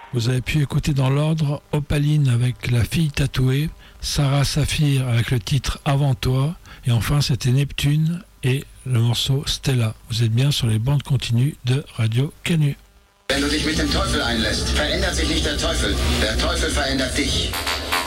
Vous avez pu écouter dans l'ordre Opaline avec La fille tatouée, Sarah Saphir avec le titre Avant toi, et enfin c'était Neptune et le morceau Stella. Vous êtes bien sur les bandes continues de Radio Canu. Wenn du dich mit dem Teufel einlässt, verändert sich nicht der Teufel verändert dich.